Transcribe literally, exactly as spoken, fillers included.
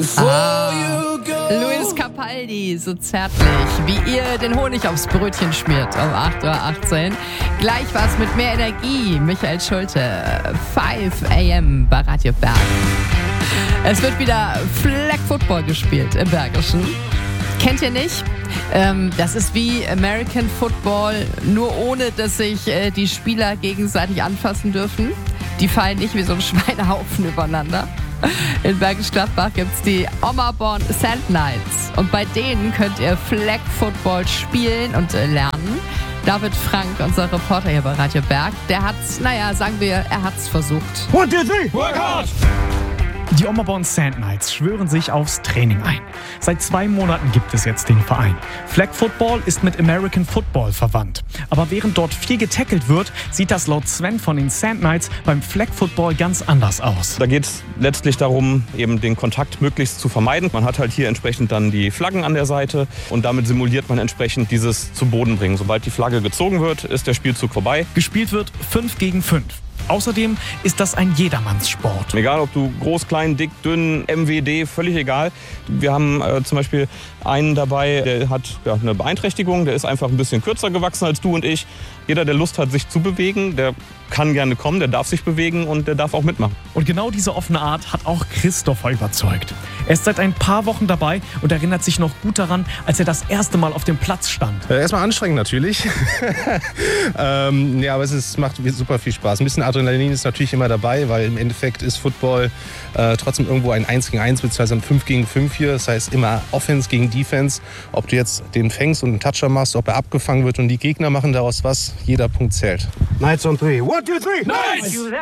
Ah, Luis Capaldi, so zärtlich, wie ihr den Honig aufs Brötchen schmiert, um acht Uhr achtzehn. Gleich was mit mehr Energie. Michael Schulte, fünf a m bei Radio Berg. Es wird wieder Flag Football gespielt im Bergischen. Kennt ihr nicht? Ähm, das ist wie American Football, nur ohne, dass sich äh, die Spieler gegenseitig anfassen dürfen. Die fallen nicht wie so ein Schweinehaufen übereinander. In Bergisch Gladbach gibt es die Ommerborn Sand Knights. Und bei denen könnt ihr Flag Football spielen und äh, lernen. David Frank, unser Reporter hier bei Radio Berg, der hat's, naja, sagen wir, er hat's versucht. One, two, three, work hard! Die Ommerborn Sand Knights schwören sich aufs Training ein. Seit zwei Monaten gibt es jetzt den Verein. Flag Football ist mit American Football verwandt. Aber während dort viel getackelt wird, sieht das laut Sven von den Sand Knights beim Flag Football ganz anders aus. Da geht es letztlich darum, eben den Kontakt möglichst zu vermeiden. Man hat halt hier entsprechend dann die Flaggen an der Seite und damit simuliert man entsprechend dieses zu Boden bringen. Sobald die Flagge gezogen wird, ist der Spielzug vorbei. Gespielt wird fünf gegen fünf. Außerdem ist das ein Jedermannssport. Egal, ob du groß, klein, dick, dünn, M W D, völlig egal. Wir haben äh, zum Beispiel einen dabei, der hat ja, eine Beeinträchtigung, der ist einfach ein bisschen kürzer gewachsen als du und ich. Jeder, der Lust hat, sich zu bewegen, der kann gerne kommen, der darf sich bewegen und der darf auch mitmachen. Und genau diese offene Art hat auch Christopher überzeugt. Er ist seit ein paar Wochen dabei und erinnert sich noch gut daran, als er das erste Mal auf dem Platz stand. Äh, erstmal anstrengend natürlich. ähm, ja, aber es ist, macht super viel Spaß. Ein bisschen Adrenalin ist natürlich immer dabei, weil im Endeffekt ist Football äh, trotzdem irgendwo ein eins gegen eins bzw. ein fünf gegen fünf hier. Das heißt immer Offense gegen Defense. Ob du jetzt den fängst und einen Toucher machst, ob er abgefangen wird und die Gegner machen daraus was, jeder Punkt zählt. Knights on three. One, two, three. Nice!